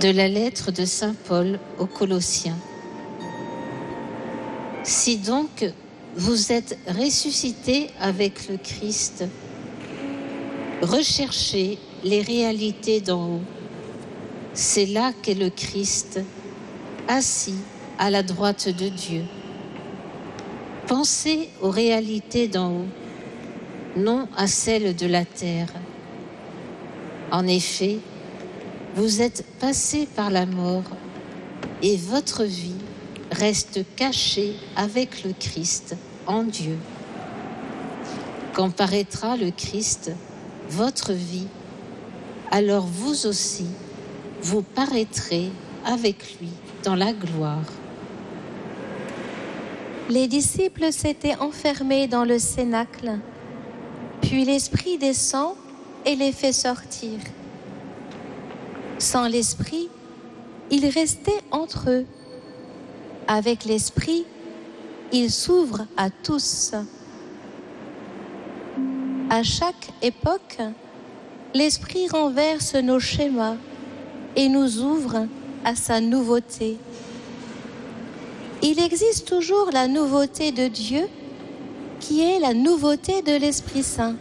De la lettre de saint Paul aux Colossiens. Si donc vous êtes ressuscités avec le Christ, recherchez les réalités d'en haut. C'est là qu'est le Christ, assis à la droite de Dieu. Pensez aux réalités d'en haut, non à celles de la terre. En effet, vous êtes passés par la mort et votre vie reste cachée avec le Christ en Dieu. Quand paraîtra le Christ, votre vie, alors vous aussi, vous paraîtrez avec lui dans la gloire. Les disciples s'étaient enfermés dans le cénacle, puis l'Esprit descend et les fait sortir. Sans l'Esprit, ils restaient entre eux. Avec l'Esprit, ils s'ouvrent à tous. À chaque époque, l'Esprit renverse nos schémas et nous ouvre à sa nouveauté. Il existe toujours la nouveauté de Dieu, qui est la nouveauté de l'Esprit Saint.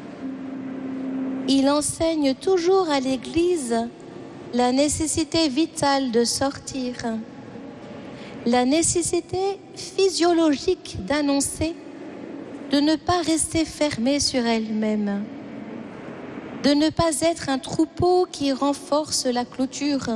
Il enseigne toujours à l'Église la nécessité vitale de sortir, la nécessité physiologique d'annoncer, de ne pas rester fermée sur elle-même, de ne pas être un troupeau qui renforce la clôture,